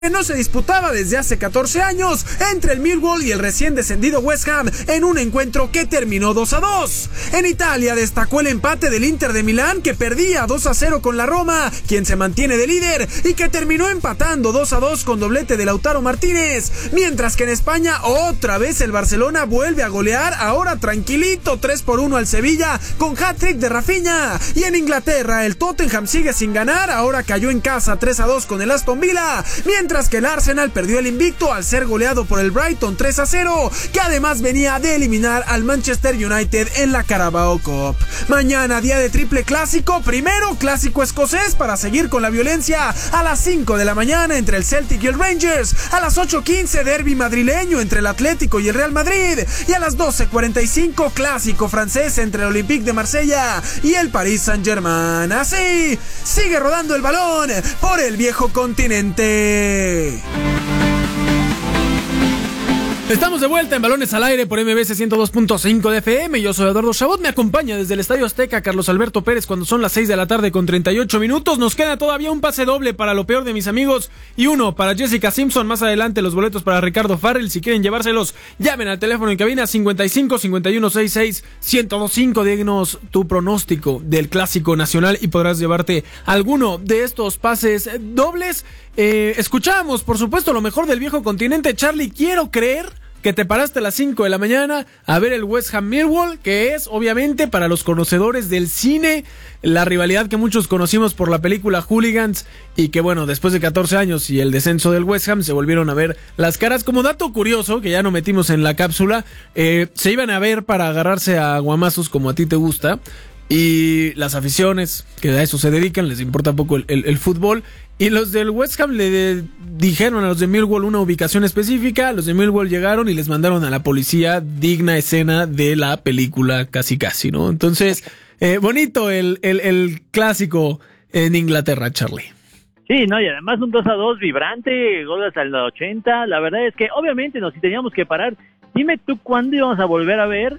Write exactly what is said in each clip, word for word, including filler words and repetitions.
que no se disputaba desde hace catorce años entre el Millwall y el recién descendido West Ham en un encuentro que terminó dos a dos. En Italia destacó el empate del Inter de Milán, que perdía dos a cero con la Roma, quien se mantiene de líder, y que terminó empatando dos a dos con doblete de Lautaro Martínez, mientras que en España otra vez el Barcelona vuelve a golear, ahora tranquilito tres por uno al Sevilla con hat-trick de Rafinha, y en Inglaterra el Tottenham sigue sin ganar, ahora cayó en casa tres a dos con el Aston Villa, mientras Mientras que el Arsenal perdió el invicto al ser goleado por el Brighton tres a cero, que además venía de eliminar al Manchester United en la Carabao Cup. Mañana día de triple clásico, primero clásico escocés para seguir con la violencia a las cinco de la mañana entre el Celtic y el Rangers, a las ocho quince derbi madrileño entre el Atlético y el Real Madrid, y a las doce cuarenta y cinco clásico francés entre el Olympique de Marsella y el Paris Saint-Germain. Así sigue rodando el balón por el viejo continente. Estamos de vuelta en Balones al Aire por M B C ciento dos punto cinco de F M. Yo soy Eduardo Chabot. Me acompaña desde el Estadio Azteca Carlos Alberto Pérez cuando son las seis de la tarde con treinta y ocho minutos. Nos queda todavía un pase doble para Lo Peor de Mis Amigos y uno para Jessica Simpson. Más adelante los boletos para Ricardo Farrell. Si quieren llevárselos, llamen al teléfono en cabina cincuenta y cinco cincuenta y uno sesenta y seis ciento veinticinco. Díganos tu pronóstico del Clásico Nacional y podrás llevarte alguno de estos pases dobles. Eh, escuchamos, por supuesto, lo mejor del viejo continente. Charlie, quiero creer que te paraste a las cinco de la mañana a ver el West Ham Millwall, que es, obviamente, para los conocedores del cine, la rivalidad que muchos conocimos por la película Hooligans, y que, bueno, después de catorce años y el descenso del West Ham, se volvieron a ver las caras. Como dato curioso, que ya no metimos en la cápsula, eh, se iban a ver para agarrarse a guamazos como a ti te gusta, y las aficiones que a eso se dedican, les importa poco el, el, el fútbol, y los del West Ham le de, dijeron a los de Millwall una ubicación específica. Los de Millwall llegaron y les mandaron a la policía, digna escena de la película casi casi, ¿no? Entonces, eh, bonito el, el, el clásico en Inglaterra, Charlie. Sí, no, y además un dos a dos vibrante, gol hasta el ochenta. La verdad es que obviamente nos si teníamos que parar. Dime tú cuándo íbamos a volver a ver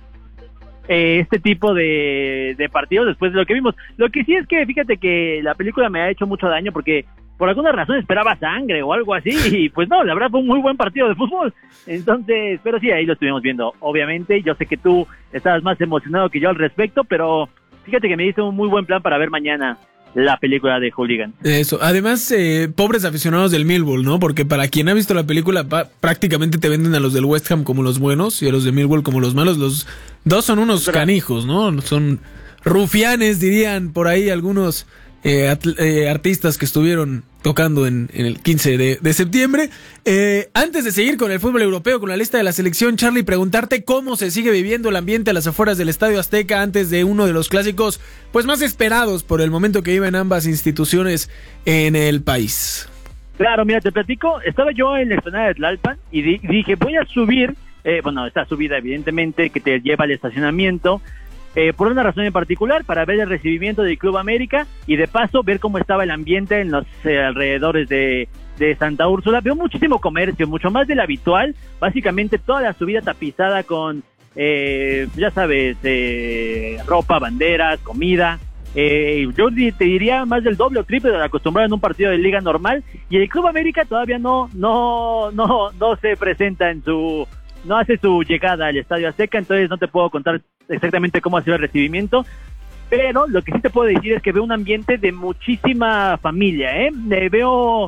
Eh, este tipo de, de partidos después de lo que vimos. Lo que sí es que fíjate que la película me ha hecho mucho daño porque por alguna razón esperaba sangre o algo así, y pues no, la verdad fue un muy buen partido de fútbol. Entonces, pero sí, ahí lo estuvimos viendo, obviamente. Yo sé que tú estabas más emocionado que yo al respecto, pero fíjate que me hizo un muy buen plan para ver mañana la película de Hooligan. Eso, además, eh, pobres aficionados del Millwall, ¿no? Porque para quien ha visto la película, pa- prácticamente te venden a los del West Ham como los buenos y a los de Millwall como los malos. Los dos son unos canijos, ¿no? Son rufianes, dirían por ahí algunos eh, at- eh, artistas que estuvieron tocando en, en el quince de, de septiembre. Eh, antes de seguir con el fútbol europeo, con la lista de la selección, Charlie, preguntarte cómo se sigue viviendo el ambiente a las afueras del Estadio Azteca antes de uno de los clásicos pues más esperados por el momento que viven ambas instituciones en el país. Claro, mira, te platico, estaba yo en la explanada de Tlalpan y di- dije, voy a subir, eh, bueno, esta subida evidentemente que te lleva al estacionamiento, Eh, por una razón en particular, para ver el recibimiento del Club América y de paso ver cómo estaba el ambiente en los eh, alrededores de, de Santa Úrsula. Veo muchísimo comercio, mucho más del habitual, básicamente toda la subida tapizada con, eh, ya sabes, eh, ropa, banderas, comida. Eh, yo te diría más del doble o triple de lo acostumbrado en un partido de liga normal, y el Club América todavía no, no, no, no se presenta en su... no hace su llegada al Estadio Azteca, entonces no te puedo contar exactamente cómo ha sido el recibimiento, pero lo que sí te puedo decir es que veo un ambiente de muchísima familia, ¿eh? Eh, veo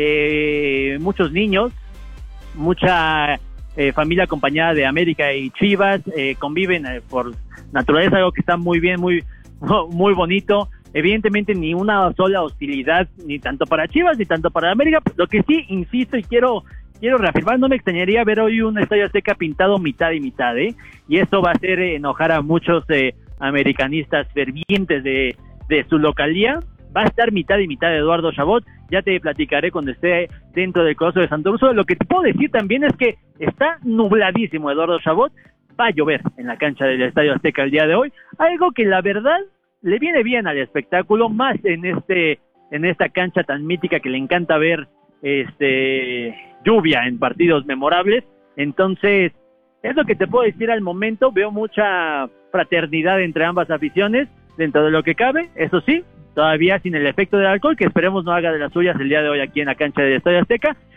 eh, muchos niños, mucha eh, familia acompañada de América y Chivas, eh, conviven eh, por naturaleza, algo que está muy bien, muy, muy bonito. Evidentemente ni una sola hostilidad, ni tanto para Chivas, ni tanto para América. Lo que sí, insisto y quiero... Quiero reafirmar, no me extrañaría ver hoy un Estadio Azteca pintado mitad y mitad, ¿eh? Y esto va a hacer enojar a muchos eh, americanistas fervientes de, de su localía. Va a estar mitad y mitad de Eduardo Chabot. Ya te platicaré cuando esté dentro del Coloso de Santa Úrsula. Lo que te puedo decir también es que está nubladísimo Eduardo Chabot. Va a llover en la cancha del Estadio Azteca el día de hoy. Algo que la verdad le viene bien al espectáculo, más en este en esta cancha tan mítica que le encanta ver este lluvia en partidos memorables. Entonces, es lo que te puedo decir al momento. Veo mucha fraternidad entre ambas aficiones, dentro de lo que cabe, eso sí, todavía sin el efecto del alcohol, que esperemos no haga de las suyas el día de hoy aquí en la cancha del Estadio Azteca.